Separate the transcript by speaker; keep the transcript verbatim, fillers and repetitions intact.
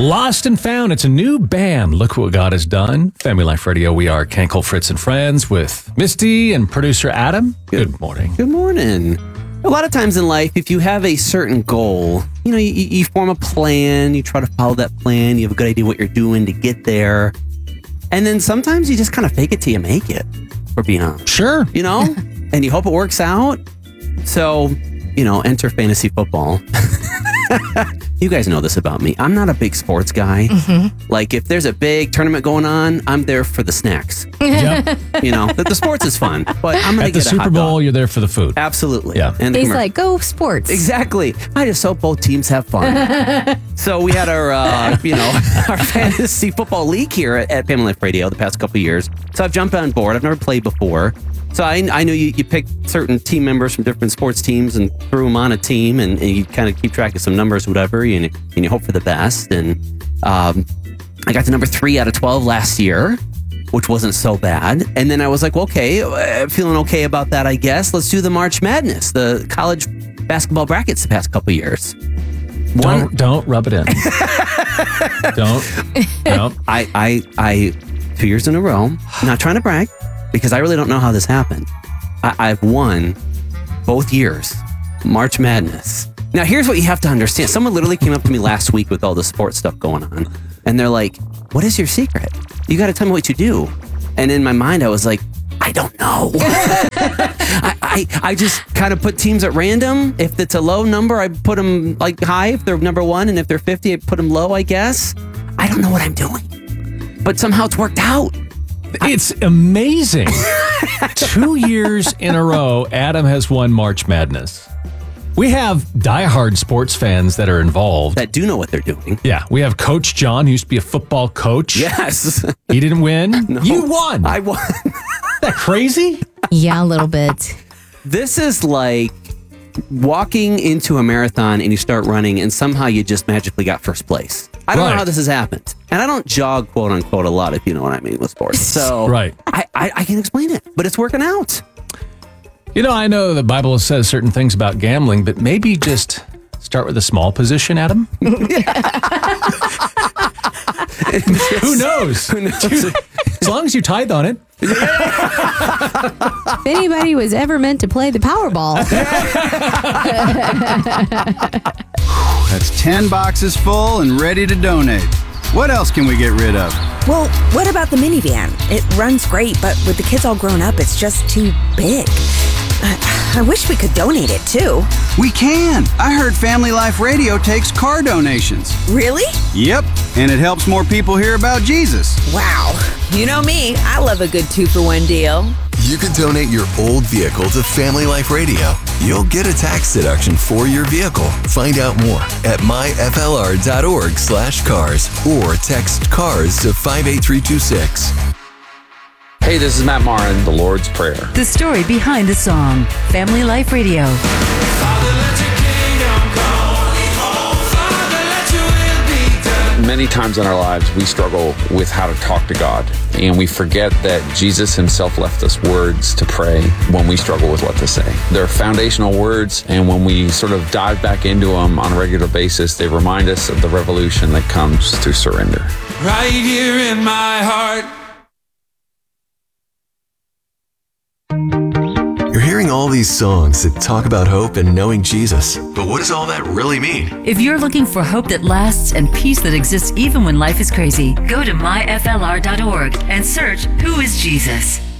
Speaker 1: Lost and Found. It's a new band. Look what God has done. Family Life Radio. We are Cankle, Fritz, and Friends with Misty and producer Adam. Good morning.
Speaker 2: Good morning. A lot of times in life, if you have a certain goal, you know, you, you form a plan, you try to follow that plan, you have a good idea what you're doing to get there. And then sometimes you just kind of fake it till you make it, for being honest.
Speaker 1: Sure.
Speaker 2: You know? And you hope it works out. So, you know, enter fantasy football. You guys know this about me. I'm not a big sports guy. Mm-hmm. Like, if there's a big tournament going on, I'm there for the snacks.
Speaker 1: Yep.
Speaker 2: You know, the, the sports is fun, but I'm going to
Speaker 1: At the
Speaker 2: get a
Speaker 1: Super
Speaker 2: hot
Speaker 1: Bowl,
Speaker 2: dog.
Speaker 1: you're there for the food.
Speaker 2: Absolutely.
Speaker 1: Yeah.
Speaker 2: And the
Speaker 3: He's
Speaker 2: commer-
Speaker 3: like, go sports.
Speaker 2: Exactly. I just hope both teams have fun. So we had our, uh, you know, our fantasy football league here at, at Family Life Radio the past couple of years. So I've jumped on board. I've never played before. So I, I know you, you pick certain team members from different sports teams and threw them on a team, and, and you kind of keep track of some numbers, whatever, and, and you hope for the best. And um, I got to number three out of twelve last year, which wasn't so bad. And then I was like, well, okay, uh, feeling okay about that, I guess. Let's do the March Madness, the college basketball brackets the past couple of years. One,
Speaker 1: Don't, don't rub it in. Don't. No.
Speaker 2: I, I, I, two years in a row, I'm not trying to brag, because I really don't know how this happened. I, I've won both years, March Madness. Now, here's what you have to understand. Someone literally came up to me last week with all the sports stuff going on, and they're like, what is your secret? You got to tell me what you do. And in my mind, I was like, I don't know. I, I, I just kind of put teams at random. If it's a low number, I put them like high if they're number one, and if they're fifty, I put them low, I guess. I don't know what I'm doing, but somehow it's worked out.
Speaker 1: It's amazing. Two years in a row, Adam has won March Madness. We have diehard sports fans that are involved.
Speaker 2: That do know what they're doing.
Speaker 1: Yeah, we have Coach John, who used to be a football coach.
Speaker 2: Yes.
Speaker 1: He didn't win.
Speaker 2: No.
Speaker 1: You won.
Speaker 2: I won.
Speaker 1: Isn't that crazy?
Speaker 3: Yeah, a little bit.
Speaker 2: This is like walking into a marathon and you start running and somehow you just magically got first place. I don't
Speaker 1: Right.
Speaker 2: know how this has happened. And I don't jog, quote unquote, a lot, if you know what I mean, with sports. So
Speaker 1: Right.
Speaker 2: I, I, I can't explain it, but it's working out.
Speaker 1: You know, I know the Bible says certain things about gambling, but maybe just start with a small position, Adam? Who knows?
Speaker 2: Who knows?
Speaker 1: As long as you tithe on it.
Speaker 3: If anybody was ever meant to play the Powerball,
Speaker 4: That's ten boxes full and ready to donate. What else can we get rid of?
Speaker 5: Well, what about the minivan? It runs great, but with the kids all grown up, it's just too big. I, I wish we could donate it too.
Speaker 4: We can. I heard Family Life Radio takes car donations.
Speaker 5: Really?
Speaker 4: Yep, and it helps more people hear about Jesus.
Speaker 5: Wow. You know me, I love a good two-for-one deal.
Speaker 6: You could donate your old vehicle to Family Life Radio. You'll get a tax deduction for your vehicle. Find out more at myflr.org slash cars or text CARS to five eight three two six.
Speaker 7: Hey, this is Matt Marin, The Lord's Prayer.
Speaker 8: The story behind the song, Family Life Radio.
Speaker 7: Many times in our lives, we struggle with how to talk to God, and we forget that Jesus himself left us words to pray when we struggle with what to say. They're foundational words, and when we sort of dive back into them on a regular basis, they remind us of the revolution that comes through surrender.
Speaker 9: Right here in my heart.
Speaker 6: You're hearing all these songs that talk about hope and knowing Jesus. But what does all that really mean?
Speaker 8: If you're looking for hope that lasts and peace that exists even when life is crazy, go to my f l r dot org and search Who is Jesus?